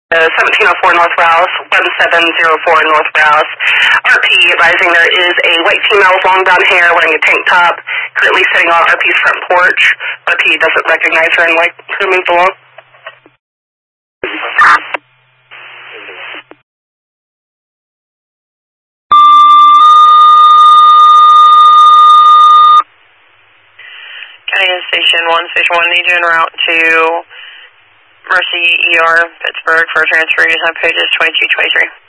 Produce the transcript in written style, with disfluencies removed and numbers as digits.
1704 North Rouse, 1704 North Rouse. RP advising there is a white female with long brown hair wearing a tank top, currently sitting on RP's front porch. RP doesn't recognize her and like her moved along. County Station 1, need you en route to Mercy ER, Pittsburgh for transfer. Use on pages 22, 23.